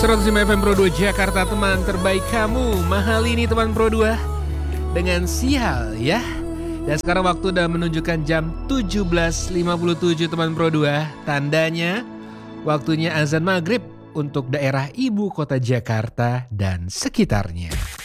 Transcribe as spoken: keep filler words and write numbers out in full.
seratus lima F M Pro dua Jakarta, teman terbaik kamu. Mahal ini teman Pro dua dengan sial ya. Dan sekarang waktu udah menunjukkan jam tujuh belas lima puluh tujuh teman Pro dua. Tandanya waktunya azan maghrib untuk daerah ibu kota Jakarta dan sekitarnya.